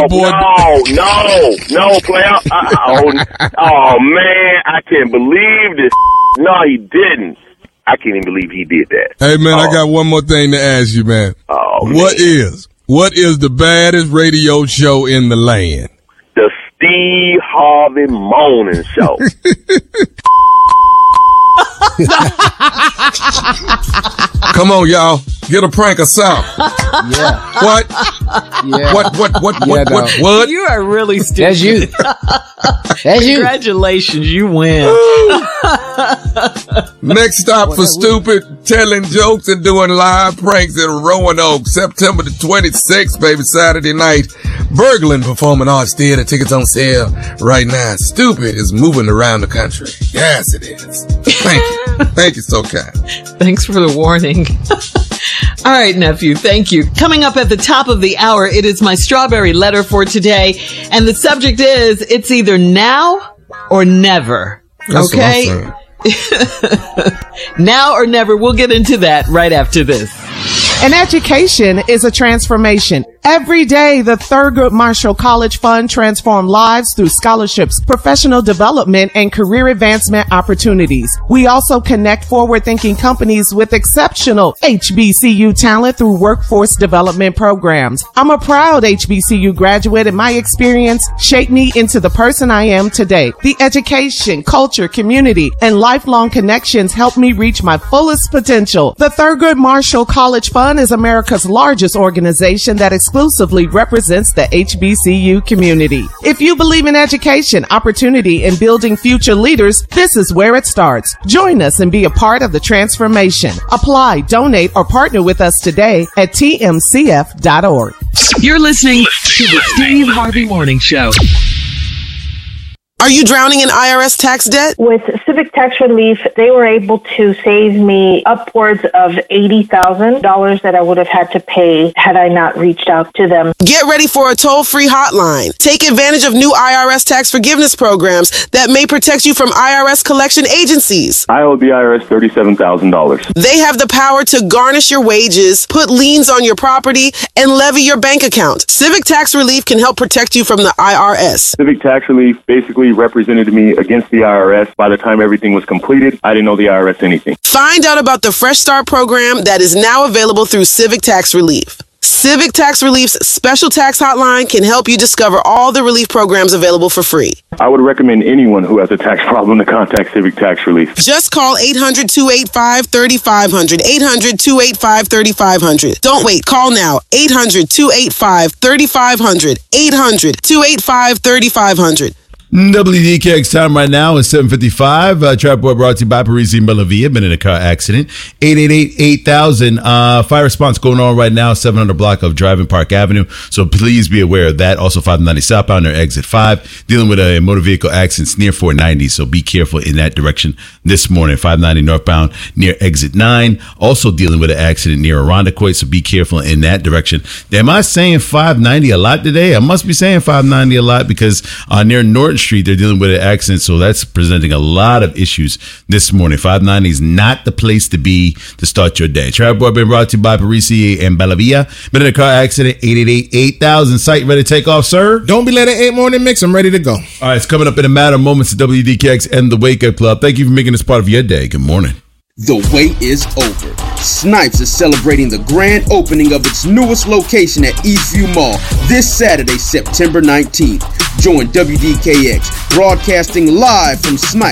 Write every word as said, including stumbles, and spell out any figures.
boy. No, no, no, player. Uh, oh, oh, man, I can't believe this. No, he didn't. I can't even believe he did that. Hey, man, oh. I got one more thing to ask you, man. Oh, what man. is, what is the baddest radio show in the land? The Steve Harvey Morning Show. Come on, y'all. Get a prank us out. Yeah. What? Yeah. What, what, what, Yeah, what, no. what, what? You are really stupid. That's you. That's you. Congratulations, you win. Next stop for stupid, telling jokes and doing live pranks in Roanoke, September the twenty-sixth, baby, Saturday night. Berglund Performing Arts Theater. Tickets on sale right now. Stupid is moving around the country. Yes, it is. Thank you. Thank you so kind. Thanks for the warning. All right, nephew, thank you. Coming up at the top of the hour, it is my strawberry letter for today. And the subject is, it's either now or never. That's okay? what I'm saying. Now or never. We'll get into that right after this. An education is a transformation. Every day, the Thurgood Marshall College Fund transforms lives through scholarships, professional development, and career advancement opportunities. We also connect forward-thinking companies with exceptional H B C U talent through workforce development programs. I'm a proud H B C U graduate, and my experience shaped me into the person I am today. The education, culture, community, and lifelong connections helped me reach my fullest potential. The Thurgood Marshall College Fund is America's largest organization that exclusively represents the H B C U community. If you believe in education, opportunity, and building future leaders, this is where it starts. Join us and be a part of the transformation. Apply, donate, or partner with us today at T M C F dot org. You're listening to the Steve Harvey Morning Show. Are you drowning in I R S tax debt? With Civic Tax Relief, they were able to save me upwards of eighty thousand dollars that I would have had to pay had I not reached out to them. Get ready for a toll-free hotline. Take advantage of new I R S tax forgiveness programs that may protect you from I R S collection agencies. I owe the I R S thirty-seven thousand dollars. They have the power to garnish your wages, put liens on your property, and levy your bank account. Civic Tax Relief can help protect you from the I R S. Civic Tax Relief basically represented me against the I R S. By the time everything was completed, I didn't know the I R S anything. Find out about the Fresh Start program that is now available through Civic Tax Relief. Civic Tax Relief's special tax hotline can help you discover all the relief programs available for free. I would recommend anyone who has a tax problem to contact Civic Tax Relief. Just call eight hundred, two eight five, three five zero zero, eight hundred, two eight five, three five zero zero. Don't wait. Call now. eight hundred, two eight five, three five zero zero, eight hundred, two eight five, three five zero zero. W D K X time right now is seven fifty-five. Uh, Trap Boy brought to you by Parisi and Bellavia. Been in a car accident. eight eight eight, eight thousand. Uh, fire response going on right now, seven hundred block of Driving Park Avenue. So please be aware of that. Also, five ninety southbound or exit five. Dealing with a motor vehicle accidents near four ninety. So be careful in that direction this morning. five ninety northbound near exit nine. Also dealing with an accident near Irondequoit. So be careful in that direction. Am I saying five ninety a lot today? I must be saying five ninety a lot because uh, near Norton Street, they're dealing with an accident, so that's presenting a lot of issues this morning. five ninety is not the place to be to start your day. Trap Boy been brought to you by Parisi and Bellavia. Been in a car accident, eight eight eight, eight thousand. Site ready to take off, sir? Don't be late at eight morning mix. I'm ready to go. All right, it's coming up in a matter of moments at W D K X and the Wake Up Club. Thank you for making this part of your day. Good morning. The wait is over. Snipes is celebrating the grand opening of its newest location at Eastview Mall this Saturday, September nineteenth. Join W D K X, broadcasting live from Snipes